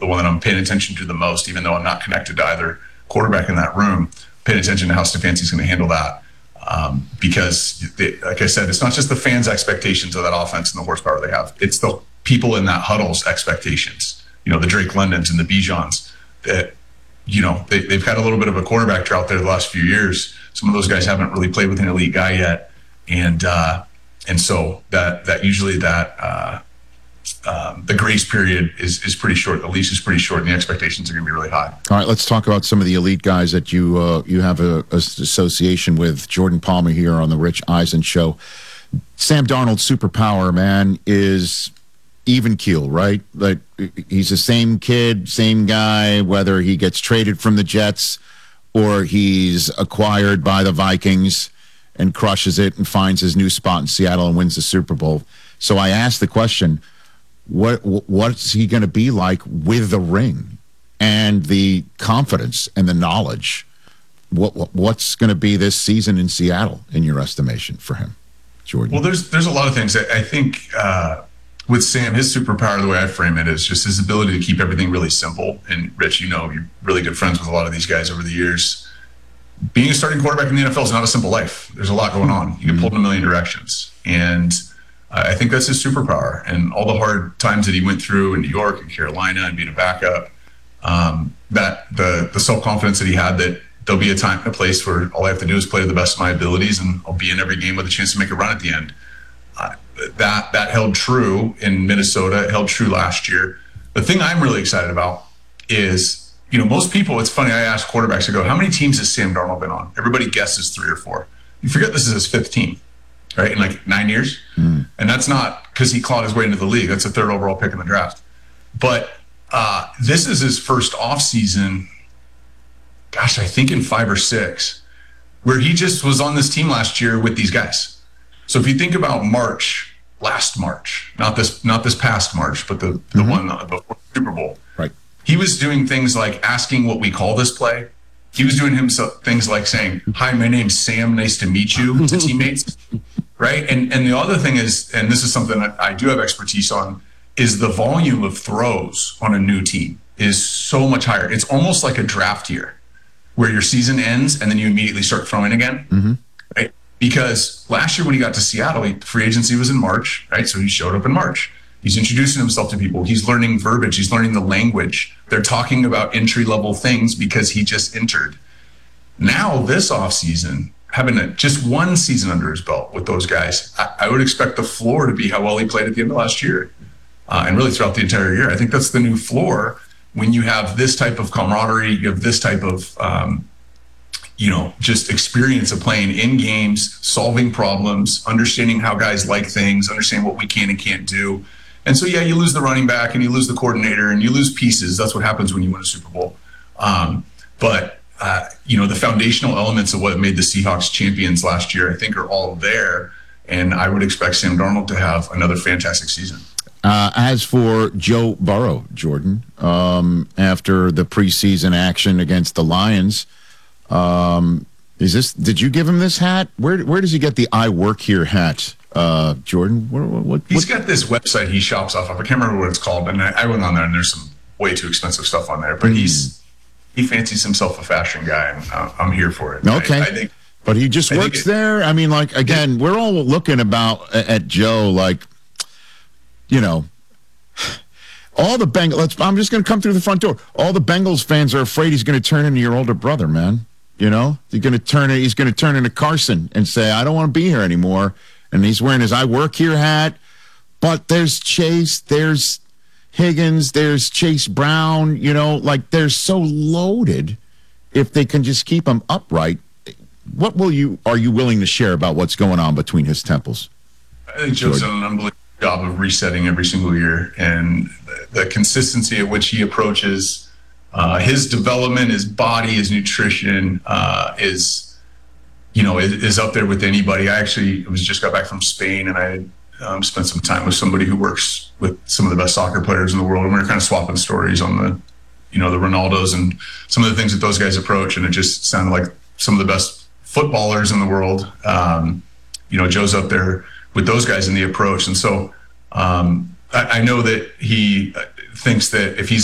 the one that I'm paying attention to the most, even though I'm not connected to either quarterback in that room, paying attention to how Stefanski's going to handle that. Because, like I said, it's not just the fans' expectations of that offense and the horsepower they have. It's the people in that huddle's expectations. The Drake Londons and the Bijans that, they've had a little bit of a quarterback drought there the last few years. Some of those guys haven't really played with an elite guy yet. And so that usually the grace period is pretty short. The leash is pretty short, and the expectations are going to be really high. All right, let's talk about some of the elite guys that you have a association with. Jordan Palmer here on the Rich Eisen Show. Sam Darnold's superpower, man, is even keel, right? Like, he's the same kid, same guy, whether he gets traded from the Jets or he's acquired by the Vikings and crushes it and finds his new spot in Seattle and wins the Super Bowl. So I asked the question, what's he going to be like with the ring and the confidence and the knowledge? What's going to be this season in Seattle, in your estimation, for him, Jordan? Well, there's a lot of things. I think with Sam, his superpower, the way I frame it, is just his ability to keep everything really simple. And Rich, you're really good friends with a lot of these guys over the years. Being a starting quarterback in the NFL is not a simple life. There's a lot going on. You get pulled in a million directions. And I think that's his superpower. And all the hard times that he went through in New York and Carolina and being a backup, that the self-confidence that he had that there'll be a time and a place where all I have to do is play to the best of my abilities and I'll be in every game with a chance to make a run at the end. That held true in Minnesota. It held true last year. The thing I'm really excited about is, most people, it's funny, I ask quarterbacks, I go, how many teams has Sam Darnold been on? Everybody guesses 3 or 4. You forget this is his 5th team, right? In like 9 years. And that's not because he clawed his way into the league. That's a 3rd overall pick in the draft. But this is his first offseason, I think in 5 or 6, where he just was on this team last year with these guys. So if you think about last March, not this past March, but the one before the Super Bowl, right? He was doing things like asking what we call this play. He was doing things like saying, "Hi, my name's Sam. Nice to meet you," to teammates, right? And the other thing is, and this is something that I do have expertise on, is the volume of throws on a new team is so much higher. It's almost like a draft year where your season ends and then you immediately start throwing again, right? Because last year when he got to Seattle, free agency was in March, right? So he showed up in March. He's introducing himself to people. He's learning verbiage. He's learning the language. They're talking about entry-level things because he just entered. Now, this offseason, having just one season under his belt with those guys, I would expect the floor to be how well he played at the end of last year and really throughout the entire year. I think that's the new floor when you have this type of camaraderie, you have this type of just experience of playing in games, solving problems, understanding how guys like things, understanding what we can and can't do. And so, yeah, you lose the running back and you lose the coordinator and you lose pieces. That's what happens when you win a Super Bowl. But the foundational elements of what made the Seahawks champions last year, I think, are all there. And I would expect Sam Darnold to have another fantastic season. As for Joe Burrow, Jordan, after the preseason action against the Lions, did you give him this hat? Where does he get the "I work here" hat? Jordan, he's got this website he shops off of. I can't remember what it's called, and I went on there and there's some way too expensive stuff on there. But he fancies himself a fashion guy, and I'm here for it. Okay, I think, but he just works there. I mean, like, again, we're all looking at Joe, like, all the Bengals. I'm just going to come through the front door. All the Bengals fans are afraid he's going to turn into your older brother, man. He's going to turn into Carson and say, "I don't want to be here anymore." And he's wearing his "I work here" hat. But there's Chase, there's Higgins, there's Chase Brown, they're so loaded if they can just keep him upright. What are you willing to share about what's going on between his temples? I think Joe's done an unbelievable job of resetting every single year, and the consistency at which he approaches his development, his body, his nutrition is up there with anybody. I actually just got back from Spain, and I spent some time with somebody who works with some of the best soccer players in the world, and we were kind of swapping stories on the Ronaldos and some of the things that those guys approach, and it just sounded like some of the best footballers in the world. Joe's up there with those guys in the approach, and so I know that he thinks that if he's